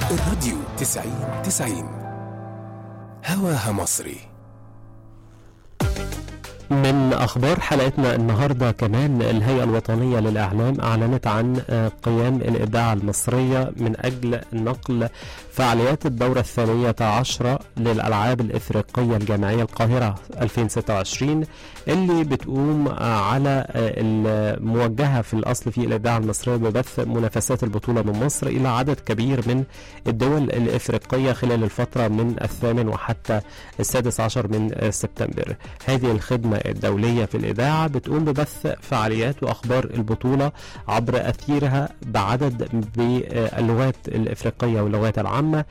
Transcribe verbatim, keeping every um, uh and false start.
الراديو تسعين تسعين هواها مصري. من أخبار حلقتنا النهاردة كمان الهيئة الوطنية للإعلام أعلنت عن قيام الإذاعة المصرية من أجل نقل فعاليات الدورة الثانية عشرة للألعاب الإفريقية الجامعية القاهرة ألفين وستة وعشرين اللي بتقوم على الموجهة في الأصل في الإذاعة المصرية ببث منافسات البطولة من مصر إلى عدد كبير من الدول الإفريقية خلال الفترة من الثامن وحتى السادس عشر من سبتمبر. هذه الخدمة الدولية في الإذاعة بتقوم ببث فعاليات وأخبار البطولة عبر أثيرها بعدد باللغات الإفريقية واللغات العامة